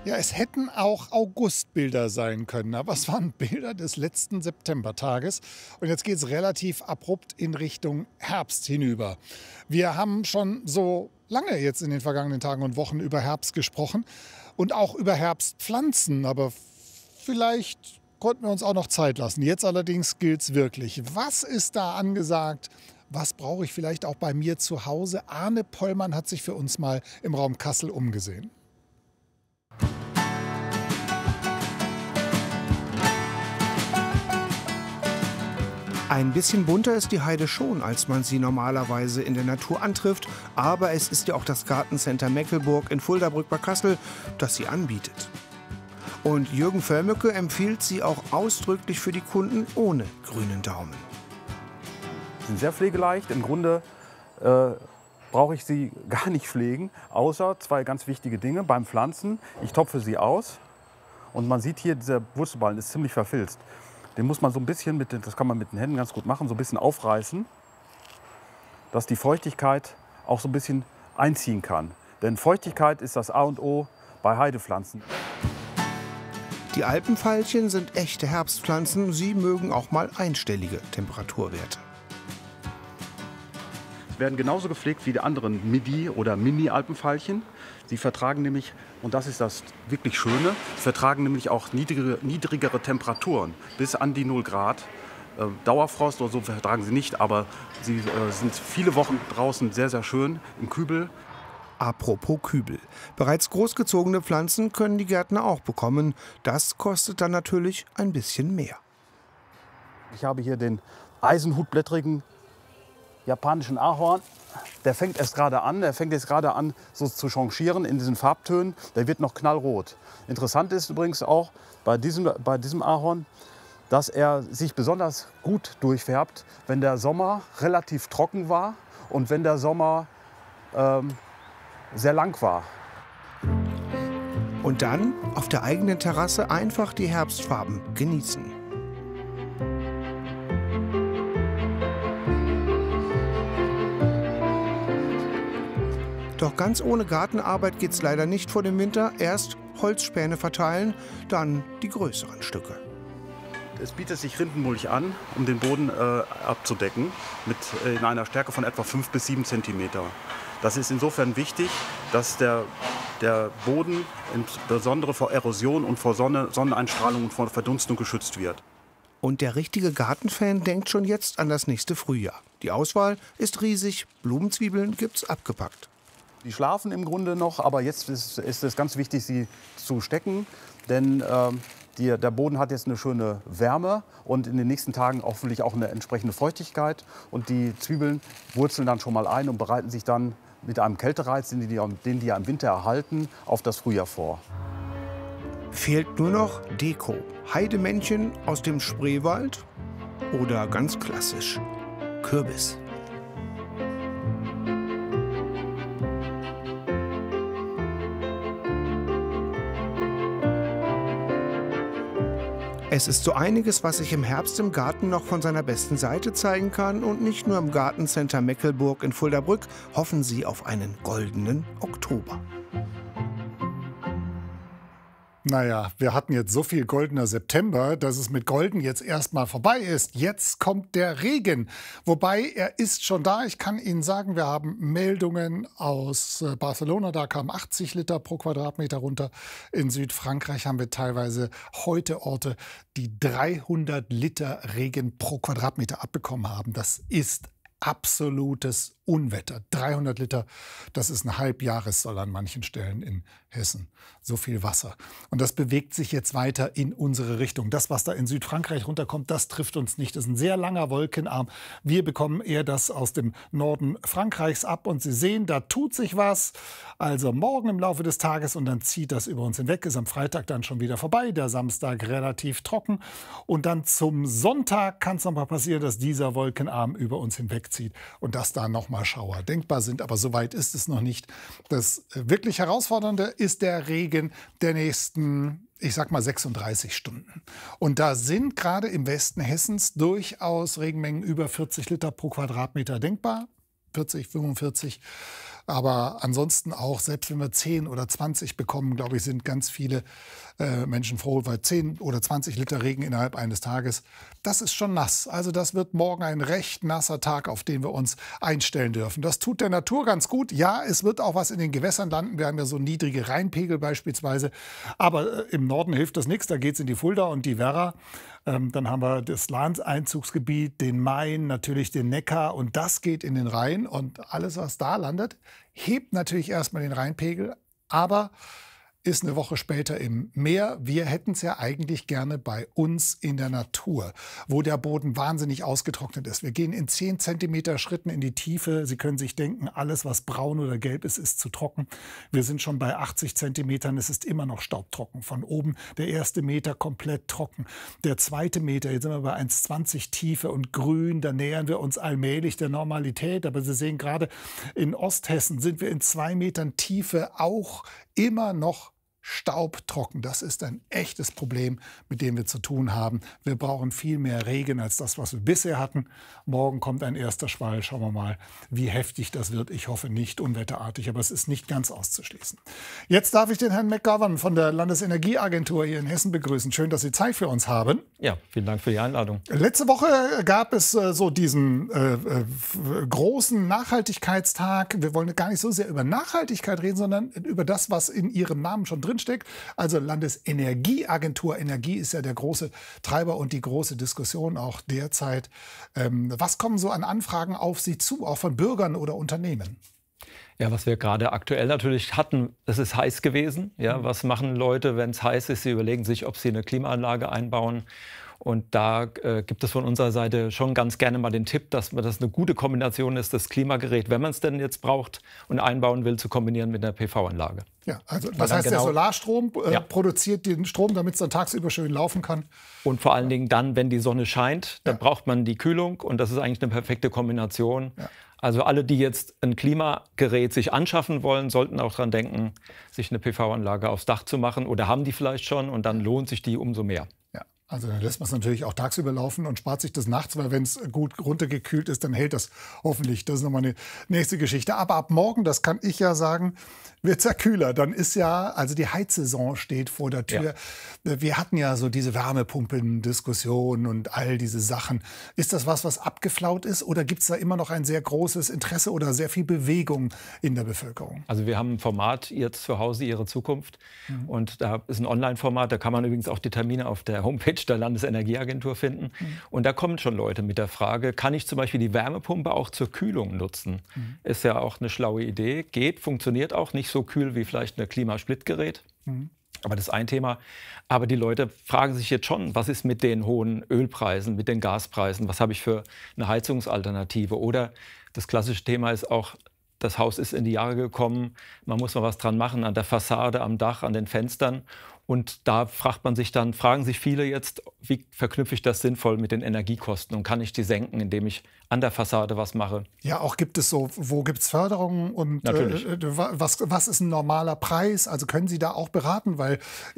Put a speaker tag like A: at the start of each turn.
A: Ja, es hätten auch Augustbilder sein können, aber es waren Bilder des letzten Septembertages. Und jetzt geht es relativ abrupt in Richtung Herbst hinüber. Wir haben schon so lange jetzt in den vergangenen Tagen und Wochen über Herbst gesprochen und auch über Herbstpflanzen, aber vielleicht konnten wir uns auch noch Zeit lassen. Jetzt allerdings gilt es wirklich. Was ist da angesagt? Was brauche ich vielleicht auch bei mir zu Hause? Arne Pollmann hat sich für uns mal im Raum Kassel umgesehen.
B: Ein bisschen bunter ist die Heide schon, als man sie normalerweise in der Natur antrifft. Aber es ist ja auch das Gartencenter Meckelburg in Fuldabrück bei Kassel, das sie anbietet. Und Jürgen Völmecke empfiehlt sie auch ausdrücklich für die Kunden ohne grünen Daumen.
C: Sie sind sehr pflegeleicht. Im Grunde brauche ich sie gar nicht pflegen, außer zwei ganz wichtige Dinge. Beim Pflanzen, ich topfe sie aus und man sieht hier, dieser Wurzelballen ist ziemlich verfilzt. Den muss man so ein bisschen, das kann man mit den Händen ganz gut machen, so ein bisschen aufreißen, dass die Feuchtigkeit auch so ein bisschen einziehen kann. Denn Feuchtigkeit ist das A und O bei Heidepflanzen.
B: Die Alpenveilchen sind echte Herbstpflanzen. Sie mögen auch mal einstellige Temperaturwerte.
C: Werden genauso gepflegt wie die anderen Midi- oder Mini-Alpenveilchen. Sie vertragen nämlich, und das ist das wirklich Schöne, sie vertragen nämlich auch niedrigere Temperaturen, bis an die 0 Grad. Dauerfrost oder so vertragen sie nicht, aber sie sind viele Wochen draußen sehr, sehr schön im Kübel.
B: Apropos Kübel. Bereits großgezogene Pflanzen können die Gärtner auch bekommen. Das kostet dann natürlich ein bisschen mehr.
C: Ich habe hier den eisenhutblättrigen japanischen Ahorn. Der fängt erst gerade an, so zu changieren in diesen Farbtönen. Der wird noch knallrot. Interessant ist übrigens auch bei diesem Ahorn, dass er sich besonders gut durchfärbt, wenn der Sommer relativ trocken war und wenn der Sommer sehr lang war.
B: Und dann auf der eigenen Terrasse einfach die Herbstfarben genießen. Doch ganz ohne Gartenarbeit geht's leider nicht vor dem Winter. Erst Holzspäne verteilen, dann die größeren Stücke.
C: Es bietet sich Rindenmulch an, um den Boden abzudecken, in einer Stärke von etwa 5 bis 7 Zentimeter. Das ist insofern wichtig, dass der Boden insbesondere vor Erosion und vor Sonneneinstrahlung und vor Verdunstung geschützt wird.
B: Und der richtige Gartenfan denkt schon jetzt an das nächste Frühjahr. Die Auswahl ist riesig, Blumenzwiebeln gibt's abgepackt.
C: Die schlafen im Grunde noch, aber jetzt ist es ganz wichtig, sie zu stecken, denn der Boden hat jetzt eine schöne Wärme und in den nächsten Tagen hoffentlich auch eine entsprechende Feuchtigkeit. Und die Zwiebeln wurzeln dann schon mal ein und bereiten sich dann mit einem Kältereiz, den die ja im Winter erhalten, auf das Frühjahr vor.
B: Fehlt nur noch Deko. Heidemännchen aus dem Spreewald oder ganz klassisch Kürbis. Es ist so einiges, was sich im Herbst im Garten noch von seiner besten Seite zeigen kann. Und nicht nur im Gartencenter Meckelburg in Fuldabrück hoffen sie auf einen goldenen Oktober.
A: Naja, wir hatten jetzt so viel goldener September, dass es mit Golden jetzt erstmal vorbei ist. Jetzt kommt der Regen. Wobei, er ist schon da. Ich kann Ihnen sagen, wir haben Meldungen aus Barcelona. Da kamen 80 Liter pro Quadratmeter runter. In Südfrankreich haben wir teilweise heute Orte, die 300 Liter Regen pro Quadratmeter abbekommen haben. Das ist absolutes Unwetter. 300 Liter, das ist ein Halbjahressoll an manchen Stellen in Hessen. So viel Wasser. Und das bewegt sich jetzt weiter in unsere Richtung. Das, was da in Südfrankreich runterkommt, das trifft uns nicht. Das ist ein sehr langer Wolkenarm. Wir bekommen eher das aus dem Norden Frankreichs ab. Und Sie sehen, da tut sich was. Also morgen im Laufe des Tages und dann zieht das über uns hinweg. Ist am Freitag dann schon wieder vorbei. Der Samstag relativ trocken. Und dann zum Sonntag kann es noch mal passieren, dass dieser Wolkenarm über uns hinwegzieht. Und dass da noch mal Schauer denkbar sind. Aber so weit ist es noch nicht. Das wirklich Herausfordernde ist der Regen der nächsten, ich sag mal, 36 Stunden. Und da sind gerade im Westen Hessens durchaus Regenmengen über 40 Liter pro Quadratmeter denkbar. 40, 45. Aber ansonsten auch, selbst wenn wir 10 oder 20 bekommen, glaube ich, sind ganz viele Menschen froh, weil 10 oder 20 Liter Regen innerhalb eines Tages, das ist schon nass. Also das wird morgen ein recht nasser Tag, auf den wir uns einstellen dürfen. Das tut der Natur ganz gut. Ja, es wird auch was in den Gewässern landen. Wir haben ja so niedrige Rheinpegel beispielsweise. Aber im Norden hilft das nichts. Da geht es in die Fulda und die Werra. Dann haben wir das Lahns-Einzugsgebiet, den Main, natürlich den Neckar. Und das geht in den Rhein. Und alles, was da landet, hebt natürlich erstmal den Rheinpegel. Aber ist eine Woche später im Meer. Wir hätten es ja eigentlich gerne bei uns in der Natur, wo der Boden wahnsinnig ausgetrocknet ist. Wir gehen in 10 Zentimeter Schritten in die Tiefe. Sie können sich denken, alles, was braun oder gelb ist, ist zu trocken. Wir sind schon bei 80 Zentimetern. Es ist immer noch staubtrocken. Von oben der erste Meter komplett trocken. Der zweite Meter, jetzt sind wir bei 1,20 Tiefe und grün. Da nähern wir uns allmählich der Normalität. Aber Sie sehen gerade, in Osthessen sind wir in 2 Metern Tiefe auch immer noch staubtrocken. Das ist ein echtes Problem, mit dem wir zu tun haben. Wir brauchen viel mehr Regen als das, was wir bisher hatten. Morgen kommt ein erster Schwall. Schauen wir mal, wie heftig das wird. Ich hoffe nicht unwetterartig, aber es ist nicht ganz auszuschließen. Jetzt darf ich den Herrn McGovern von der Landesenergieagentur hier in Hessen begrüßen. Schön, dass Sie Zeit für uns haben.
D: Ja, vielen Dank für die Einladung.
A: Letzte Woche gab es so diesen großen Nachhaltigkeitstag. Wir wollen gar nicht so sehr über Nachhaltigkeit reden, sondern über das, was in Ihrem Namen schon drinsteckt. Also Landesenergieagentur. Energie ist ja der große Treiber und die große Diskussion auch derzeit. Was kommen so an Anfragen auf Sie zu, auch von Bürgern oder Unternehmen?
D: Ja, was wir gerade aktuell natürlich hatten, es ist heiß gewesen. Ja, was machen Leute, wenn es heiß ist? Sie überlegen sich, ob sie eine Klimaanlage einbauen. Und da gibt es von unserer Seite schon ganz gerne mal den Tipp, dass das eine gute Kombination ist, das Klimagerät, wenn man es denn jetzt braucht und einbauen will, zu kombinieren mit einer PV-Anlage.
A: Ja, also das heißt, der Solarstrom produziert den Strom, damit es dann tagsüber schön laufen kann.
D: Und vor allen Dingen dann, wenn die Sonne scheint, dann braucht man die Kühlung und das ist eigentlich eine perfekte Kombination. Ja. Also alle, die jetzt ein Klimagerät sich anschaffen wollen, sollten auch daran denken, sich eine PV-Anlage aufs Dach zu machen oder haben die vielleicht schon und dann lohnt sich die umso mehr.
A: Also dann lässt man es natürlich auch tagsüber laufen und spart sich das nachts, weil wenn es gut runtergekühlt ist, dann hält das hoffentlich. Das ist nochmal eine nächste Geschichte. Aber ab morgen, das kann ich ja sagen, wird es ja kühler. Dann ist ja, also die Heizsaison steht vor der Tür. Ja. Wir hatten ja so diese Wärmepumpen-Diskussion und all diese Sachen. Ist das was abgeflaut ist oder gibt es da immer noch ein sehr großes Interesse oder sehr viel Bewegung in der Bevölkerung?
D: Also wir haben ein Format, Ihr Zuhause, Ihre Zukunft. Und da ist ein Online-Format, da kann man übrigens auch die Termine auf der Homepage der Landesenergieagentur finden. Und da kommen schon Leute mit der Frage, kann ich zum Beispiel die Wärmepumpe auch zur Kühlung nutzen? Ist ja auch eine schlaue Idee, geht, funktioniert auch, nicht so kühl wie vielleicht ein Klimasplitgerät. Aber das ist ein Thema. Aber die Leute fragen sich jetzt schon, was ist mit den hohen Ölpreisen, mit den Gaspreisen? Was habe ich für eine Heizungsalternative? Oder das klassische Thema ist auch, das Haus ist in die Jahre gekommen, man muss mal was dran machen an der Fassade, am Dach, an den Fenstern. Und da fragen sich viele jetzt, wie verknüpfe ich das sinnvoll mit den Energiekosten und kann ich die senken, indem ich an der Fassade was mache?
A: Ja, auch gibt es so, wo gibt es Förderungen und was ist ein normaler Preis? Also können Sie da auch beraten, weil